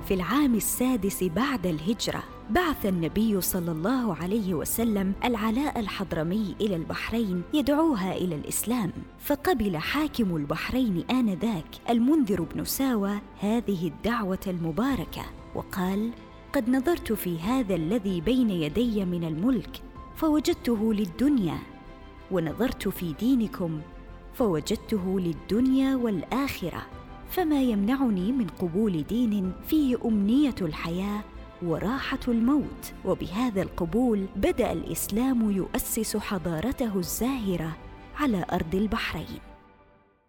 في العام 6 بعد الهجرة بعث النبي صلى الله عليه وسلم العلاء الحضرمي إلى البحرين يدعوها إلى الإسلام، فقبل حاكم البحرين آنذاك المنذر بن ساوى هذه الدعوة المباركة، وقال: قد نظرت في هذا الذي بين يدي من الملك فوجدته للدنيا، ونظرت في دينكم فوجدته للدنيا والآخرة، فما يمنعني من قبول دين فيه أمنية الحياة وراحة الموت. وبهذا القبول بدأ الإسلام يؤسس حضارته الزاهرة على أرض البحرين.